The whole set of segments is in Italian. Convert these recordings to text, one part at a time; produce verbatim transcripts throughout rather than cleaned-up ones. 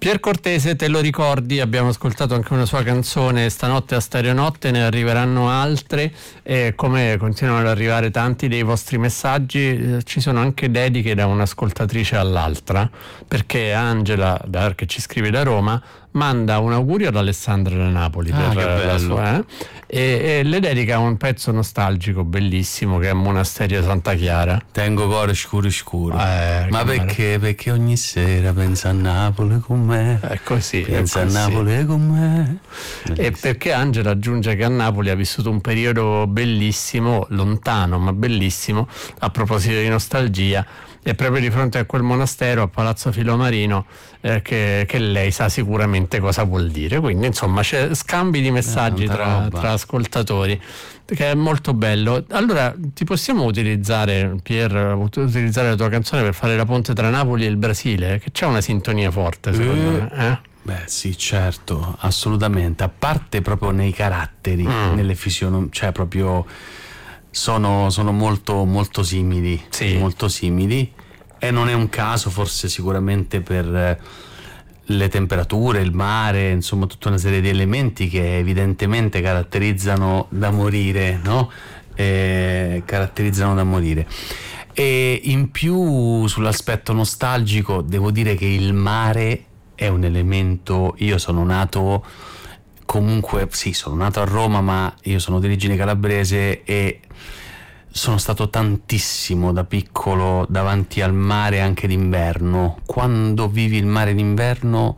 Pier Cortese, te lo ricordi? Abbiamo ascoltato anche una sua canzone stanotte a Stereonotte, ne arriveranno altre, e come continuano ad arrivare tanti dei vostri messaggi, eh, ci sono anche dediche da un'ascoltatrice all'altra, perché Angela, da, che ci scrive da Roma, manda un augurio ad Alessandra da Napoli ah, per che bello. la sua, eh? e, e le dedica un pezzo nostalgico bellissimo che è Monasterio Santa Chiara. Tengo cuore scuro scuro. Eh, Ma perché? Perché ogni sera pensa a Napoli con me. È così. Pensa è così. a Napoli con me. E perché Angela aggiunge che a Napoli ha vissuto un periodo bellissimo, lontano ma bellissimo, a proposito di nostalgia, e proprio di fronte a quel monastero a Palazzo Filomarino, eh, che, che lei sa sicuramente cosa vuol dire. Quindi insomma c'è scambi di messaggi Eh, tra, tra ascoltatori, che è molto bello. Allora ti possiamo utilizzare, Pier, utilizzare la tua canzone per fare la ponte tra Napoli e il Brasile, che c'è una sintonia forte secondo Eh. me, eh? Beh sì, certo, assolutamente. A parte proprio nei caratteri, Mm. nelle fisionomie, cioè proprio sono, sono molto molto simili, Sì. molto simili, e non è un caso, forse sicuramente per eh, le temperature, il mare, insomma tutta una serie di elementi che evidentemente caratterizzano da morire, no? Eh, caratterizzano da morire. E in più sull'aspetto nostalgico devo dire che il mare è un elemento. Io sono nato comunque, sì, sono nato a Roma, ma io sono di origine calabrese e sono stato tantissimo da piccolo davanti al mare anche d'inverno. Quando vivi il mare d'inverno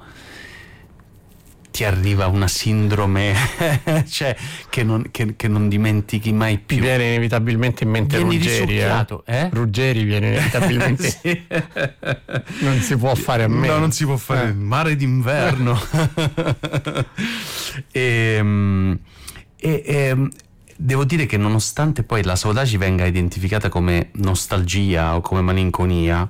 ti arriva una sindrome cioè che non, che, che non dimentichi mai più. Ti viene inevitabilmente in mente Vieni Ruggeri, risucchiato, eh? eh? Ruggeri viene inevitabilmente. Sì. Non si può fare a meno. No, non si può fare. Eh. Mare d'inverno. e, e, e devo dire che nonostante poi la Saudaci venga identificata come nostalgia o come malinconia,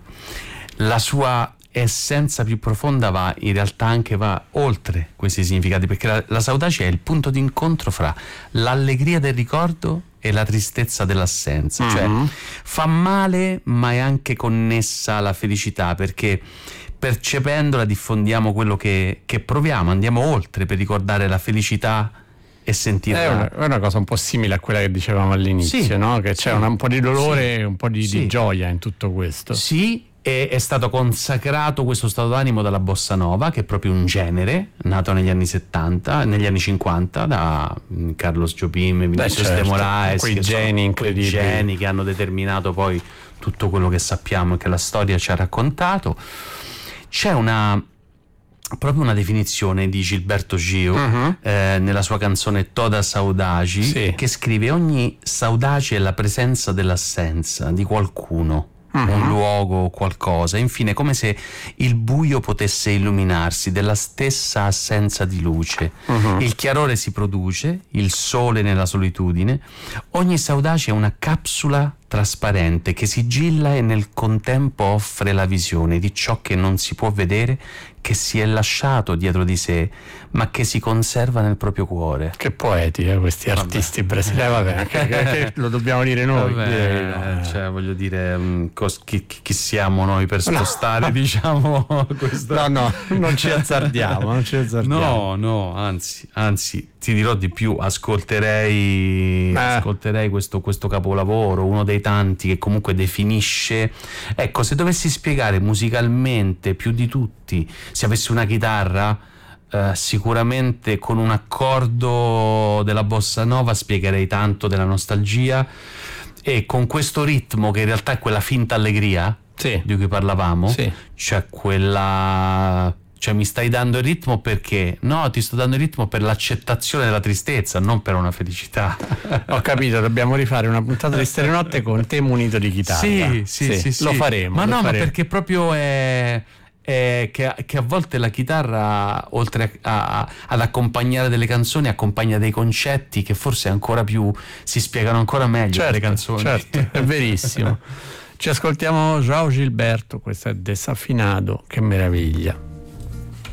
la sua essenza più profonda va in realtà anche va oltre questi significati, perché la, la Saudaci è il punto d'incontro fra l'allegria del ricordo e la tristezza dell'assenza. Mm-hmm. Cioè fa male ma è anche connessa alla felicità, perché percependola diffondiamo quello che, che proviamo, andiamo oltre per ricordare la felicità e sentirla. È una, è una cosa un po' simile a quella che dicevamo all'inizio, Sì, no? Che c'è sì, una, un po' di dolore sì, e un po' di, sì. di gioia in tutto questo. Sì, e è stato consacrato questo stato d'animo dalla bossa nova, che è proprio un genere nato negli anni settanta, negli anni cinquanta, da mm, Carlos Jobim, Vinicius certo, de Moraes, quei che sono geni incredibili. quei geni che hanno determinato poi tutto quello che sappiamo e che la storia ci ha raccontato. C'è una proprio una definizione di Gilberto Gil, Uh-huh. eh, nella sua canzone Toda Saudade, Sì. che scrive: ogni saudace è la presenza dell'assenza di qualcuno, Uh-huh. un luogo o qualcosa, infine come se il buio potesse illuminarsi della stessa assenza di luce. Uh-huh. Il chiarore si produce, il sole nella solitudine. Ogni saudace è una capsula trasparente che sigilla e nel contempo offre la visione di ciò che non si può vedere, che si è lasciato dietro di sé, ma che si conserva nel proprio cuore. Che poeti, eh, questi Vabbè. artisti brasiliani, vabbè, che, che, che lo dobbiamo dire noi. Vabbè, direi, no, eh. cioè voglio dire, mh, cos- chi, chi- chi siamo noi per No. spostare, diciamo, questa... No, no, non ci azzardiamo, non ci azzardiamo. No, no, anzi, anzi, ti dirò di più, ascolterei, Eh. ascolterei questo, questo capolavoro, uno dei tanti che comunque definisce. Ecco, se dovessi spiegare musicalmente più di tutti, se avessi una chitarra, eh, sicuramente con un accordo della bossa nova spiegherei tanto della nostalgia, e con questo ritmo che in realtà è quella finta allegria Sì. di cui parlavamo, Sì. cioè quella, cioè mi stai dando il ritmo perché no, ti sto dando il ritmo per l'accettazione della tristezza, non per una felicità. Ho capito, dobbiamo rifare una puntata di Stereonotte con te munito di chitarra. Sì, sì, sì, sì. Lo faremo. Ma lo no, faremo. ma perché proprio è, è che, che a volte la chitarra, oltre a, a, ad accompagnare delle canzoni, accompagna dei concetti che forse ancora più si spiegano ancora meglio Certo, le canzoni. certo, è verissimo. Ci ascoltiamo João Gilberto, questo è Desafinado, che meraviglia.